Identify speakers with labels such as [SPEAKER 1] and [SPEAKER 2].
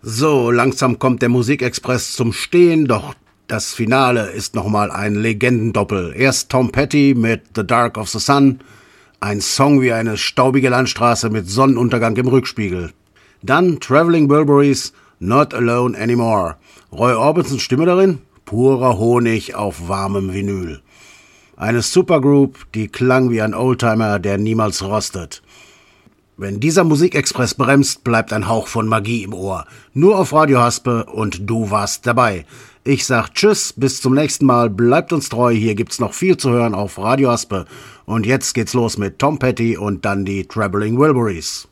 [SPEAKER 1] So, langsam kommt der Musikexpress zum Stehen, doch das Finale ist nochmal ein Legendendoppel. Erst Tom Petty mit The Dark of the Sun, ein Song wie eine staubige Landstraße mit Sonnenuntergang im Rückspiegel. Dann Traveling Wilburys, Not Alone Anymore. Roy Orbisons Stimme darin? Purer Honig auf warmem Vinyl. Eine Supergroup, die klang wie ein Oldtimer, der niemals rostet. Wenn dieser Musikexpress bremst, bleibt ein Hauch von Magie im Ohr. Nur auf Radio Haspe und du warst dabei. Ich sag Tschüss, bis zum nächsten Mal, bleibt uns treu, hier gibt's noch viel zu hören auf Radio Haspe. Und jetzt geht's los mit Tom Petty und dann die Traveling Wilburys.